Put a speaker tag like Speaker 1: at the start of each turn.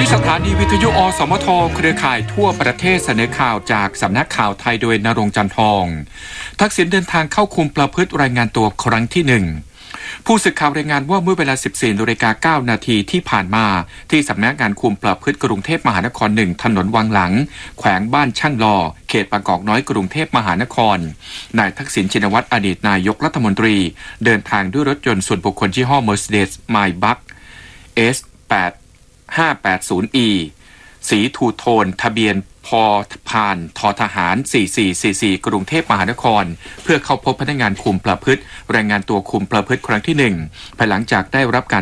Speaker 1: นี้สถานีวิทยุอสมทเครือข่ายทั่วประเทศเสนอข่าวจากสำนักข่าวไทยโดยณรงค์ จันทองทักษิณเดินทางเข้าคุมประพฤติรายงานตัวครั้งที่1ผู้สื่อข่าวรายงานว่าเมื่อเวลา 14:09 นาทีที่ผ่านมาที่สำนักงานคุมประพฤติกรุงเทพมหานคร1ถนนวังหลังแขวงบ้านช่างลอเขตบางกอกน้อยกรุงเทพมหานครนายทักษิณชินวัตรอดีตนายกรัฐมนตรีเดินทางด้วยรถยนต์ส่วนบุคคลยี่ห้อ Mercedes-Maybach S8580E สีทูโทนทะเบียนพพานททหาร4444กรุงเทพมหานครเพื่อเข้าพบพนักงานคุมประพฤติรายงานตัวคุมประพฤติครั้งที่1ภายหลังจากได้รับการ